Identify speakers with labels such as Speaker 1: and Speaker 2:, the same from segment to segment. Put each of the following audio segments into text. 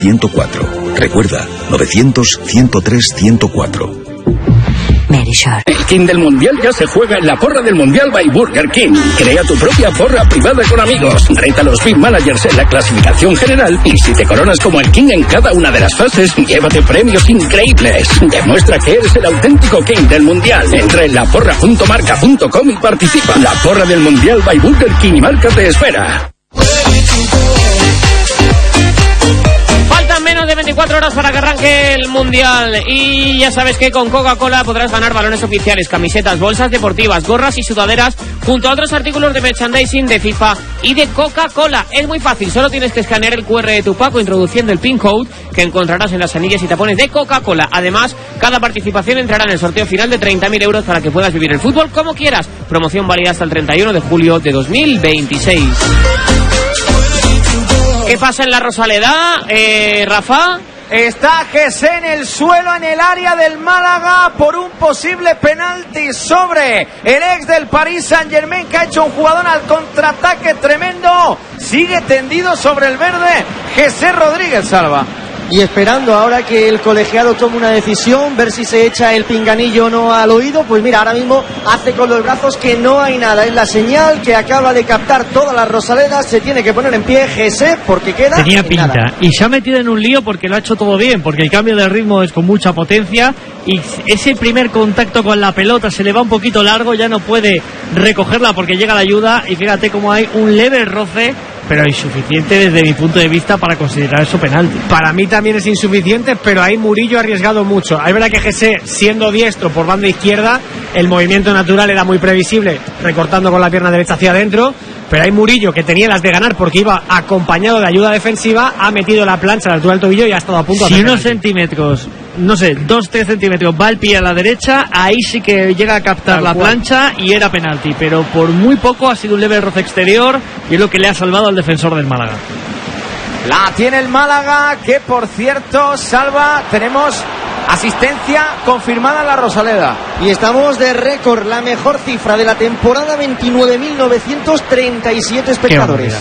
Speaker 1: 104. Recuerda, 900-103-104.
Speaker 2: Merisure.
Speaker 3: El King del Mundial ya se juega en la porra del Mundial by Burger King. Crea tu propia porra privada con amigos. Reta a los Big Managers en la clasificación general y si te coronas como el King en cada una de las fases, llévate premios increíbles. Demuestra que eres el auténtico King del Mundial. Entra en laporra.marca.com y participa. La porra del Mundial by Burger King y Marca te espera.
Speaker 4: Menos de 24 horas para que arranque el Mundial y ya sabes que con Coca-Cola podrás ganar balones oficiales, camisetas, bolsas deportivas, gorras y sudaderas junto a otros artículos de merchandising de FIFA y de Coca-Cola. Es muy fácil, solo tienes que escanear el QR de tu pack introduciendo el PIN code que encontrarás en las anillas y tapones de Coca-Cola. Además, cada participación entrará en el sorteo final de 30.000 euros para que puedas vivir el fútbol como quieras. Promoción válida hasta el 31 de julio de 2026. ¿Qué pasa en la Rosaleda, Rafa?
Speaker 5: Está Jesse en el suelo en el área del Málaga por un posible penalti sobre el ex del Paris Saint-Germain, que ha hecho un jugador al contraataque tremendo. Sigue tendido sobre el verde Jesse Rodríguez, Salva.
Speaker 6: Y esperando ahora que el colegiado tome una decisión, ver si se echa el pinganillo o no al oído. Pues mira, ahora mismo hace con los brazos que no hay nada. Es la señal que acaba de captar todas las Rosaledas. Se tiene que poner en pie Jesse porque queda...
Speaker 7: Tenía pinta.
Speaker 6: Nada.
Speaker 7: Y se ha metido en un lío porque lo ha hecho todo bien, porque el cambio de ritmo es con mucha potencia y ese primer contacto con la pelota se le va un poquito largo, ya no puede recogerla porque llega la ayuda y fíjate cómo hay un leve roce, pero insuficiente desde mi punto de vista para considerar eso penalti.
Speaker 8: Para mí también es insuficiente, pero ahí Murillo ha arriesgado mucho. Es verdad que Jesse, siendo diestro por banda izquierda, el movimiento natural era muy previsible, recortando con la pierna derecha hacia adentro, pero hay Murillo, que tenía las de ganar porque iba acompañado de ayuda defensiva, ha metido la plancha a la altura del tobillo y ha estado a punto de...
Speaker 7: Si unos centímetros, no sé, 2-3 centímetros va el pie a la derecha, ahí sí que llega a captar la plancha y era penalti, pero por muy poco ha sido un leve roce exterior y es lo que le ha salvado al defensor del Málaga.
Speaker 5: La tiene el Málaga, que por cierto, Salva, tenemos asistencia confirmada en la Rosaleda.
Speaker 6: Y estamos de récord, la mejor cifra de la temporada, 29.937 espectadores.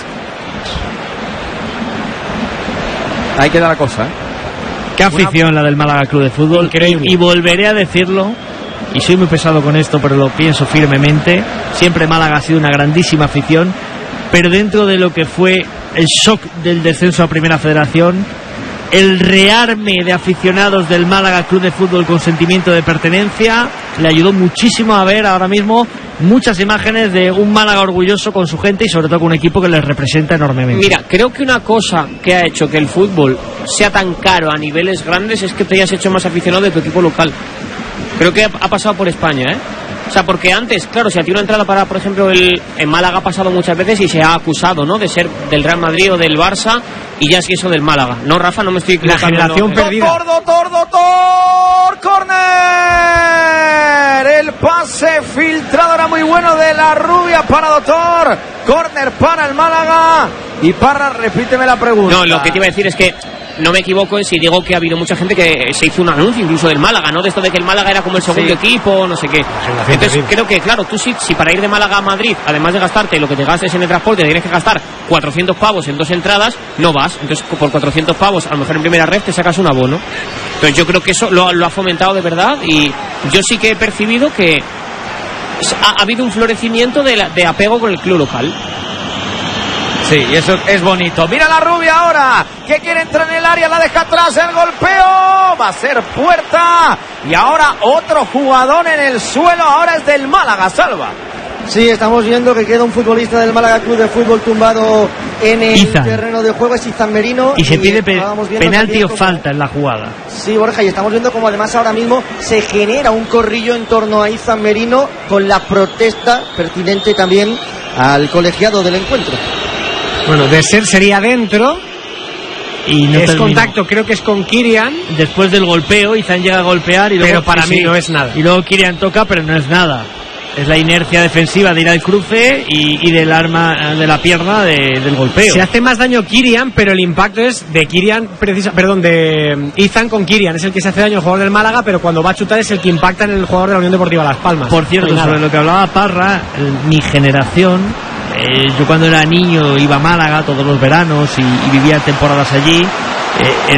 Speaker 5: Ahí queda la cosa, ¿eh?
Speaker 7: Qué afición la del Málaga Club de Fútbol. Increíble. Y volveré a decirlo, y soy muy pesado con esto, pero lo pienso firmemente. Siempre Málaga ha sido una grandísima afición, pero dentro de lo que fue el shock del descenso a Primera Federación, el rearme de aficionados del Málaga Club de Fútbol con sentimiento de pertenencia le ayudó muchísimo a ver ahora mismo muchas imágenes de un Málaga orgulloso con su gente y sobre todo con un equipo que les representa enormemente.
Speaker 4: Mira, creo que una cosa que ha hecho que el fútbol sea tan caro a niveles grandes es que te hayas hecho más aficionado de tu equipo local. Creo que ha pasado por España, ¿eh? O sea, porque antes, claro, si a ti una entrada para, por ejemplo, en Málaga ha pasado muchas veces y se ha acusado, ¿no?, de ser del Real Madrid o del Barça, y ya sí eso del Málaga. No, Rafa, no me estoy equivocando.
Speaker 8: La generación perdida.
Speaker 5: Doctor, córner. El pase filtrado era muy bueno de la rubia para Doctor. Córner para el Málaga. Y Parra, repíteme la pregunta.
Speaker 4: No, lo que te iba a decir es que no me equivoco en si digo que ha habido mucha gente que se hizo un anuncio incluso del Málaga, ¿no? De esto de que el Málaga era como el segundo equipo, no sé qué. Entonces creo que, claro, tú si para ir de Málaga a Madrid, además de gastarte lo que te gastes en el transporte, tienes que gastar 400 pavos en 2 entradas, no vas. Entonces por 400 pavos, a lo mejor en primera red te sacas un abono. Entonces yo creo que eso lo ha fomentado de verdad, y yo sí que he percibido que ha habido un florecimiento de apego con el club local.
Speaker 5: Sí, y eso es bonito. Mira la rubia ahora, que quiere entrar en el área, la deja atrás, el golpeo, va a ser puerta. Y ahora otro jugador en el suelo, ahora es del Málaga, Salva.
Speaker 6: Sí, estamos viendo que queda un futbolista del Málaga Club de Fútbol tumbado en el terreno de juego, es Izan Merino.
Speaker 7: Y se pide penalti o falta en la jugada.
Speaker 6: Sí, Borja, y estamos viendo como además ahora mismo se genera un corrillo en torno a Izan Merino, con la protesta pertinente también al colegiado del encuentro.
Speaker 8: Bueno, de ser sería dentro. Y no es contacto, creo que es con Kirian.
Speaker 7: Después del golpeo, Izan llega a golpear y luego,
Speaker 8: pero para mí no es nada.
Speaker 7: Y luego Kirian toca, pero no es nada. Es la inercia defensiva de ir al cruce y del arma de la pierna del golpeo.
Speaker 8: Se hace más daño Kirian, pero el impacto es de Kirian, de Izan con Kirian. Es el que se hace daño al jugador del Málaga, pero cuando va a chutar es el que impacta en el jugador de la Unión Deportiva Las Palmas.
Speaker 7: Por cierto, sobre lo que hablaba Parra, mi generación, yo cuando era niño iba a Málaga todos los veranos y vivía temporadas allí.